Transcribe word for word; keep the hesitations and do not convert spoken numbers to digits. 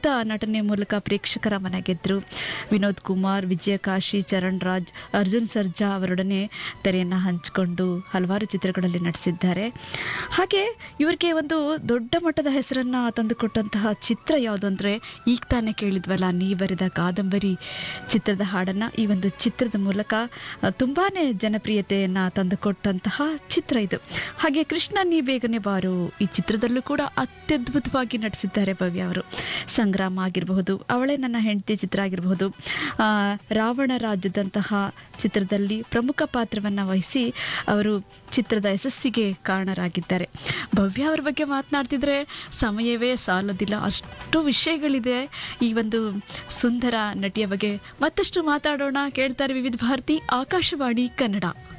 ಅದ್ಭುತ ನಟನೆ ಮೂಲಕ ಪ್ರೇಕ್ಷಕರ ಮನ ಗೆದ್ರು. ವಿನೋದ್ ಕುಮಾರ್, ವಿಜಯಕಾಶಿ, ಚರಣ್ ರಾಜ್, ಅರ್ಜುನ್ ಸರ್ಜಾ ಅವರೊಡನೆ ತೆರೆಯನ್ನು ಹಂಚಿಕೊಂಡು ಹಲವಾರು ಚಿತ್ರಗಳಲ್ಲಿ ನಟಿಸಿದ್ದಾರೆ. ಹಾಗೆ ಇವರಿಗೆ ಒಂದು ದೊಡ್ಡ ಮಟ್ಟದ ಹೆಸರನ್ನು ತಂದುಕೊಟ್ಟಂತಹ ಚಿತ್ರ ಯಾವುದು ಅಂದರೆ, ಈಗ ತಾನೇ ಕೇಳಿದ್ವಲ್ಲ ನೀ ಬರೆದ ಕಾದಂಬರಿ ಚಿತ್ರದ ಹಾಡನ್ನು. ಈ ಒಂದು ಚಿತ್ರದ ಮೂಲಕ ತುಂಬಾ ಜನಪ್ರಿಯತೆಯನ್ನು ತಂದುಕೊಟ್ಟಂತಹ ಚಿತ್ರ ಇದು. ಹಾಗೆ ಕೃಷ್ಣ ನೀ ಬೇಗನೆ ಬಾರು ಈ ಚಿತ್ರದಲ್ಲೂ ಕೂಡ ಅತ್ಯದ್ಭುತವಾಗಿ ನಟಿಸಿದ್ದಾರೆ ಭವ್ಯ ಅವರು. ಸಂಗ್ರಾಮ ಆಗಿರಬಹುದು, ಅವಳೇ ನನ್ನ ಹೆಂಡತಿ ಚಿತ್ರ ಆಗಿರಬಹುದು, ರಾವಣ ರಾಜ್ಯದಂತಹ ಚಿತ್ರದಲ್ಲಿ ಪ್ರಮುಖ ಪಾತ್ರವನ್ನು ವಹಿಸಿ ಅವರು ಚಿತ್ರದ ಯಶಸ್ಸಿಗೆ ಕಾರಣರಾಗಿದ್ದಾರೆ. ಭವ್ಯ ಅವರ ಬಗ್ಗೆ ಮಾತನಾಡ್ತಿದ್ರೆ ಸಮಯವೇ ಸಾಲೋದಿಲ್ಲ, ಅಷ್ಟು ವಿಷಯಗಳಿದೆ ಈ ಒಂದು ಸುಂದರ ನಟಿಯ ಬಗ್ಗೆ. ಮತ್ತಷ್ಟು ಮಾತಾಡೋಣ. ಕೇಳ್ತಾರೆ ವಿವಿಧ ಭಾರತಿ ಆಕಾಶವಾಣಿ ಕನ್ನಡ.